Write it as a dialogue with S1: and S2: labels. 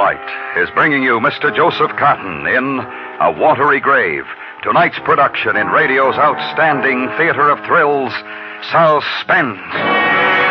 S1: Light is bringing you Mr. Joseph Cotton in A Watery Grave, tonight's production in radio's outstanding theater of thrills, Suspense.